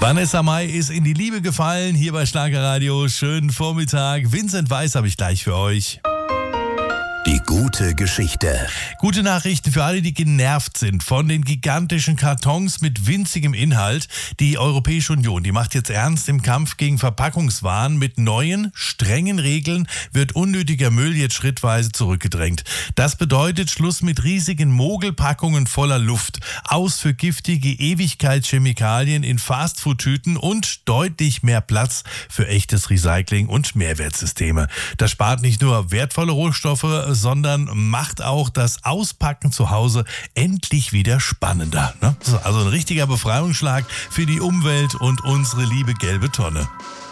Vanessa Mai ist in die Liebe gefallen, hier bei Schlagerradio. Schönen Vormittag. Vincent Weiss habe ich gleich für euch. Die gute Geschichte. Gute Nachrichten für alle, die genervt sind von den gigantischen Kartons mit winzigem Inhalt. Die Europäische Union, die macht jetzt ernst im Kampf gegen Verpackungswaren. Mit neuen, strengen Regeln wird unnötiger Müll jetzt schrittweise zurückgedrängt. Das bedeutet Schluss mit riesigen Mogelpackungen voller Luft, aus für giftige Ewigkeitschemikalien in Fastfood-Tüten und deutlich mehr Platz für echtes Recycling und Mehrwertsysteme. Das spart nicht nur wertvolle Rohstoffe, sondern macht auch das Auspacken zu Hause endlich wieder spannender. Ne? Also ein richtiger Befreiungsschlag für die Umwelt und unsere liebe gelbe Tonne.